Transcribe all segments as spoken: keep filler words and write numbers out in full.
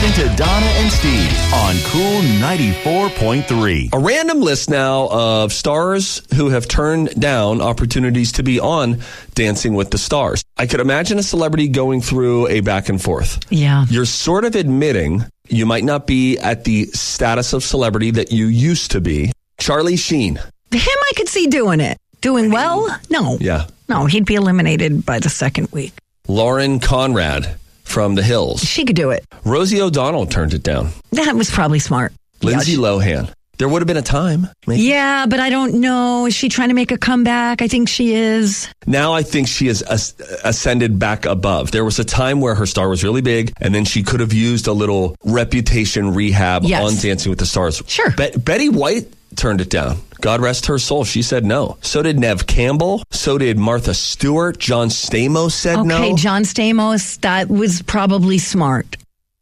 listening to Donna and Steve on Cool ninety-four point three. A random list now of stars who have turned down opportunities to be on Dancing with the Stars. I could imagine a celebrity going through a back and forth. Yeah. You're sort of admitting you might not be at the status of celebrity that you used to be. Charlie Sheen. Him, I could see doing it. Doing well? No. Yeah. No, he'd be eliminated by the second week. Lauren Conrad from The Hills. She could do it. Rosie O'Donnell turned it down. That was probably smart. Lindsay Yeah. Lohan. There would have been a time. Maybe. Yeah, but I don't know. Is she trying to make a comeback? I think she is. Now I think she has as- ascended back above. There was a time where her star was really big, and then she could have used a little reputation rehab Yes. on Dancing with the Stars. Sure. Be- Betty White turned it down. God rest her soul. She said no. So did Nev Campbell. So did Martha Stewart. John Stamos said Okay, no. Okay, John Stamos, that was probably smart.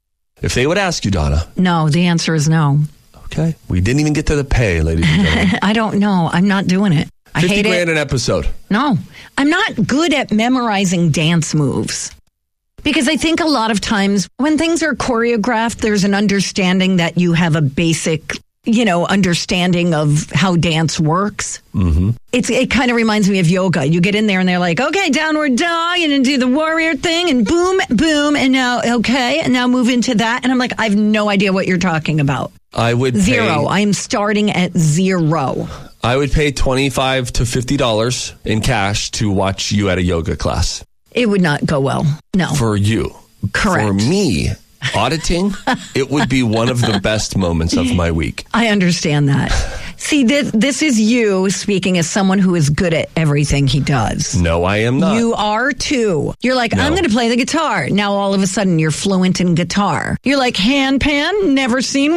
If they would ask you, Donna. No, the answer is no. Okay. We didn't even get to the pay, ladies and gentlemen. I don't know. I'm not doing it. I fifty hate grand it. an episode. No, I'm not good at memorizing dance moves. Because I think a lot of times when things are choreographed, there's an understanding that you have a basic, you know, understanding of how dance works. Mm-hmm. It's, it kind of reminds me of yoga. You get in there and they're like, okay, downward dog, and then do the warrior thing, and boom, boom, and now, okay, and now move into that. And I'm like, I have no idea what you're talking about. I would pay, Zero. I am starting at zero. I would pay twenty-five to fifty dollars in cash to watch you at a yoga class. It would not go well. No. For you. Correct. For me, auditing, it would be one of the best moments of my week. I understand that. See, this, this is you speaking as someone who is good at everything he does. No, I am not. You are too. You're like, No. I'm going to play the guitar. Now all of a sudden you're fluent in guitar. You're like, hand pan, never seen